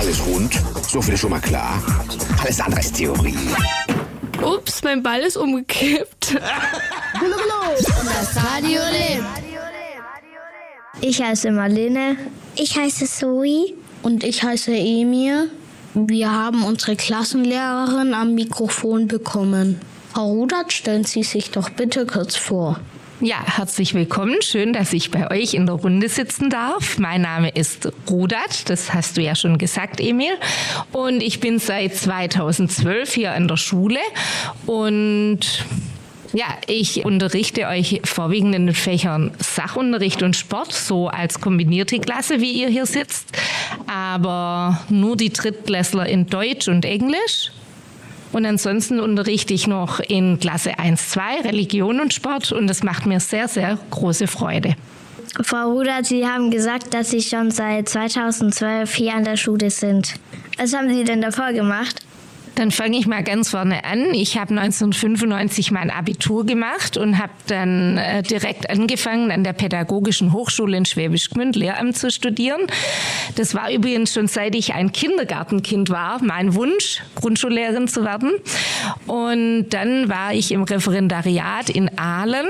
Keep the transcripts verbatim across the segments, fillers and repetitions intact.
alles rund, so viel schon mal klar. Alles andere ist Theorie. Ups, mein Ball ist umgekippt. Das Radio lebt. Ich heiße Marlene. Ich heiße Zoe. Und ich heiße Emil. Wir haben unsere Klassenlehrerin am Mikrofon bekommen. Frau Rudat, stellen Sie sich doch bitte kurz vor. Ja, herzlich willkommen. Schön, dass ich bei euch in der Runde sitzen darf. Mein Name ist Rudat, das hast du ja schon gesagt, Emil. Und ich bin seit zweitausendzwölf hier an der Schule. Und ja, ich unterrichte euch vorwiegend in den Fächern Sachunterricht und Sport, so als kombinierte Klasse, wie ihr hier sitzt. Aber nur die Drittklässler in Deutsch und Englisch. Und ansonsten unterrichte ich noch in Klasse eins zwei, Religion und Sport. Und das macht mir sehr, sehr große Freude. Frau Rudat, Sie haben gesagt, dass Sie schon seit zweitausendzwölf hier an der Schule sind. Was haben Sie denn davor gemacht? Dann fange ich mal ganz vorne an. Ich habe neunzehnhundertfünfundneunzig mein Abitur gemacht und habe dann äh, direkt angefangen, an der Pädagogischen Hochschule in Schwäbisch Gmünd Lehramt zu studieren. Das war übrigens schon, seit ich ein Kindergartenkind war, mein Wunsch, Grundschullehrerin zu werden. Und dann war ich im Referendariat in Aalen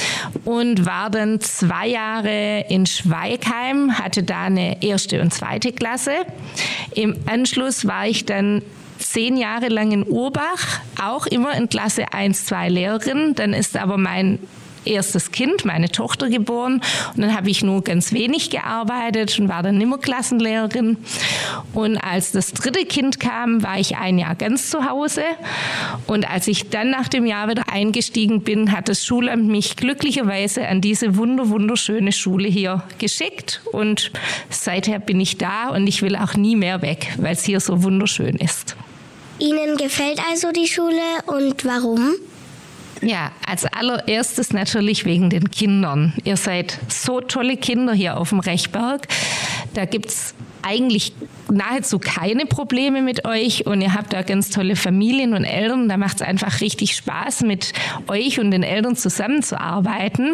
und war dann zwei Jahre in Schweigheim, hatte da eine erste und zweite Klasse. Im Anschluss war ich dann zehn Jahre lang in Urbach, auch immer in Klasse eins zwei Lehrerin. Dann ist aber mein erstes Kind, meine Tochter, geboren. Und dann habe ich nur ganz wenig gearbeitet und war dann nimmer Klassenlehrerin. Und als das dritte Kind kam, war ich ein Jahr ganz zu Hause. Und als ich dann nach dem Jahr wieder eingestiegen bin, hat das Schulamt mich glücklicherweise an diese wunder wunderschöne Schule hier geschickt. Und seither bin ich da und ich will auch nie mehr weg, weil es hier so wunderschön ist. Ihnen gefällt also die Schule und warum? Ja, als allererstes natürlich wegen den Kindern. Ihr seid so tolle Kinder hier auf dem Rechberg. Da gibt's eigentlich nahezu keine Probleme mit euch und ihr habt da ganz tolle Familien und Eltern. Da macht es einfach richtig Spaß, mit euch und den Eltern zusammenzuarbeiten.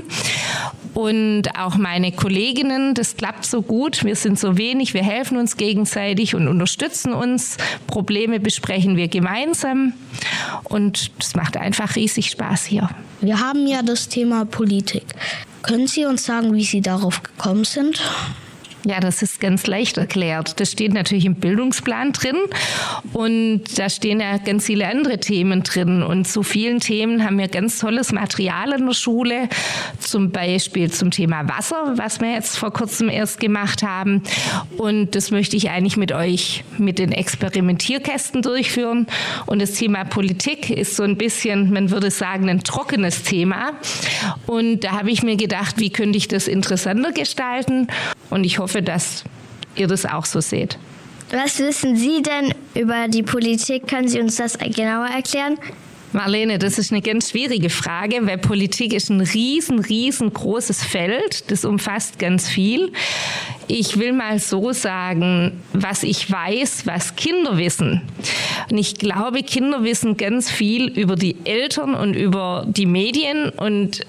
Und auch meine Kolleginnen, das klappt so gut. Wir sind so wenig, wir helfen uns gegenseitig und unterstützen uns. Probleme besprechen wir gemeinsam und es macht einfach riesig Spaß hier. Wir haben ja das Thema Politik. Können Sie uns sagen, wie Sie darauf gekommen sind? Ja, das ist ganz leicht erklärt. Das steht natürlich im Bildungsplan drin und da stehen ja ganz viele andere Themen drin. Und zu vielen Themen haben wir ganz tolles Material in der Schule, zum Beispiel zum Thema Wasser, was wir jetzt vor kurzem erst gemacht haben. Und das möchte ich eigentlich mit euch mit den Experimentierkästen durchführen. Und das Thema Politik ist so ein bisschen, man würde sagen, ein trockenes Thema. Und da habe ich mir gedacht, wie könnte ich das interessanter gestalten? Und ich hoffe, dass ihr das auch so seht. Was wissen Sie denn über die Politik? Können Sie uns das genauer erklären? Marlene, das ist eine ganz schwierige Frage, weil Politik ist ein riesen, riesengroßes Feld. Das umfasst ganz viel. Ich will mal so sagen, was ich weiß, was Kinder wissen. Und ich glaube, Kinder wissen ganz viel über die Eltern und über die Medien. Und